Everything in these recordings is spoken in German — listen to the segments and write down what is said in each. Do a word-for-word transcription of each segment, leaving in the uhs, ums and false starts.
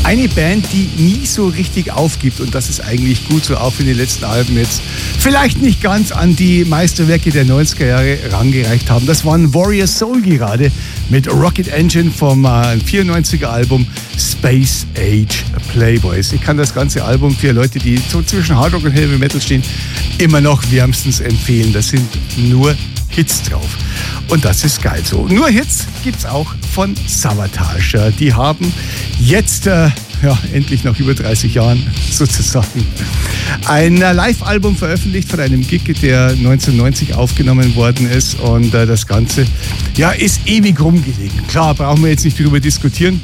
Eine Band, die nie so richtig aufgibt, und das ist eigentlich gut so, auch wenn die letzten Alben jetzt vielleicht nicht ganz an die Meisterwerke der neunziger Jahre rangereicht haben. Das waren Warrior Soul gerade mit Rocket Engine vom äh, vierundneunziger Album Space Age Playboys. Ich kann das ganze Album für Leute, die so zwischen Hard Rock und Heavy Metal stehen, immer noch wärmstens empfehlen. Das sind nur Hits drauf. Und das ist geil so. Nur Hits gibt's auch von Savatage. Die haben jetzt, äh, ja, endlich nach über dreißig Jahren sozusagen, ein Live-Album veröffentlicht von einem Gig, der neunzehnhundertneunzig aufgenommen worden ist. Und äh, das Ganze, ja, ist ewig rumgelegen. Klar, brauchen wir jetzt nicht darüber diskutieren.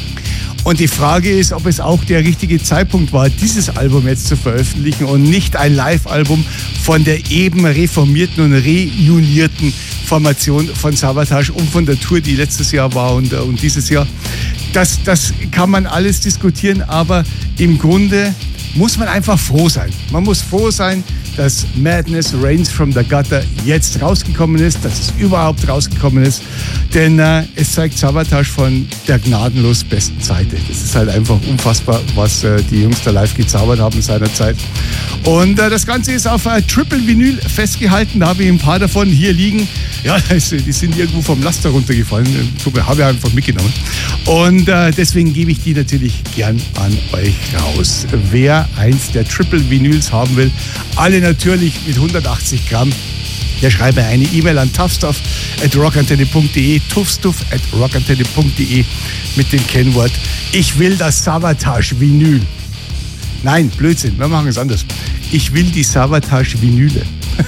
Und die Frage ist, ob es auch der richtige Zeitpunkt war, dieses Album jetzt zu veröffentlichen und nicht ein Live-Album von der eben reformierten und reunierten Formation von Savatage und von der Tour, die letztes Jahr war und, und dieses Jahr. Das, das kann man alles diskutieren, aber im Grunde muss man einfach froh sein. Man muss froh sein, dass Madness Reigns from the Gutter jetzt rausgekommen ist, dass es überhaupt rausgekommen ist, denn äh, es zeigt Savatage von der gnadenlos besten Seite. Das ist halt einfach unfassbar, was äh, die Jungs da live gezaubert haben seinerzeit. Und äh, das Ganze ist auf äh, Triple Vinyl festgehalten, da habe ich ein paar davon hier liegen. Ja, das, die sind irgendwo vom Laster runtergefallen, habe ich einfach mitgenommen. Und äh, deswegen gebe ich die natürlich gern an euch raus. Wer eins der Triple Vinyls haben will, alle natürlich mit hundertachtzig Gramm, der schreibe eine E-Mail an toughstuff at rockantenne punkt de, toughstuff at rockantenne punkt de mit dem Kennwort ich will das Savatage Vinyl. Nein, Blödsinn, wir machen es anders. Ich will die Savatage Vinyle.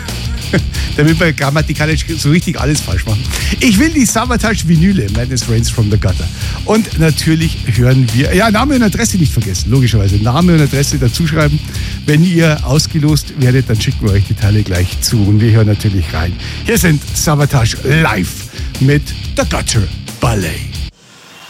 Damit wir grammatikalisch so richtig alles falsch machen. Ich will die Savatage Vinyle, Madness Reigns from the Gutter. Und natürlich hören wir, ja, Name und Adresse nicht vergessen, logischerweise. Name und Adresse dazu schreiben. Wenn ihr ausgelost werdet, dann schicken wir euch die Teile gleich zu. Und wir hören natürlich rein. Hier sind Savatage live mit The Gutter Ballet.